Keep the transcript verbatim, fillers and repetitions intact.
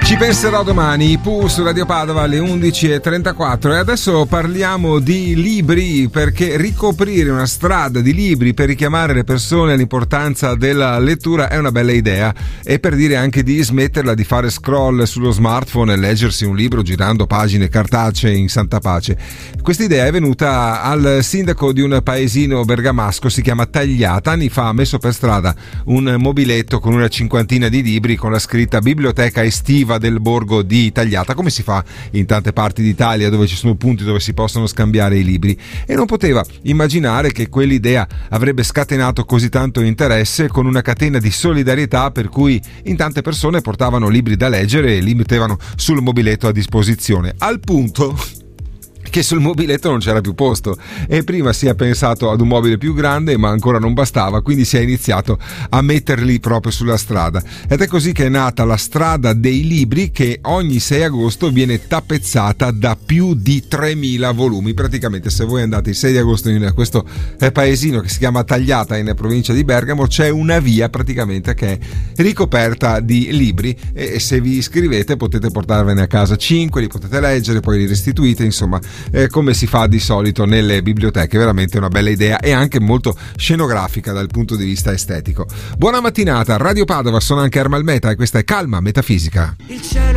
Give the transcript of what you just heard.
Ci penserò domani, I Pooh su Radio Padova alle undici e trentaquattro. E adesso parliamo di libri, perché ricoprire una strada di libri per richiamare le persone all'importanza della lettura è una bella idea, e per dire anche di smetterla di fare scroll sullo smartphone e leggersi un libro girando pagine cartacee in santa pace. Questa idea è venuta al sindaco di un paesino bergamasco, si chiama Tagliata. Anni fa ha messo per strada un mobiletto con una cinquantina di libri con la scritta Biblioteca estiva del borgo di Tagliata, come si fa in tante parti d'Italia dove ci sono punti dove si possono scambiare i libri, e non poteva immaginare che quell'idea avrebbe scatenato così tanto interesse, con una catena di solidarietà per cui in tante persone portavano libri da leggere e li mettevano sul mobiletto a disposizione, al punto che sul mobiletto non c'era più posto, e prima si è pensato ad un mobile più grande, ma ancora non bastava, quindi si è iniziato a metterli proprio sulla strada, ed è così che è nata la strada dei libri, che ogni sei agosto viene tappezzata da più di tremila volumi. Praticamente, se voi andate il sei di agosto in questo paesino che si chiama Tagliata in provincia di Bergamo, c'è una via praticamente che è ricoperta di libri, e se vi iscrivete potete portarvene a casa cinque, li potete leggere, poi li restituite, insomma, Eh, come si fa di solito nelle biblioteche. Veramente una bella idea, e anche molto scenografica dal punto di vista estetico. Buona mattinata, Radio Padova, sono anche Ermal Meta e questa è Calma Metafisica. Il cielo